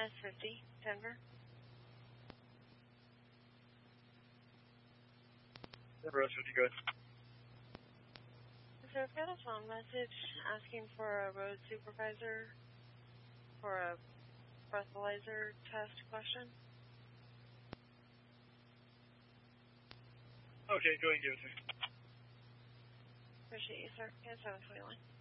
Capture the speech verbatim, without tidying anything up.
S fifty, Denver. Denver S fifty, good. So I've got a phone message asking for a road supervisor for a breathalyzer test question. Okay, go ahead and give it to me. Appreciate you, sir. Get seven twenty-one.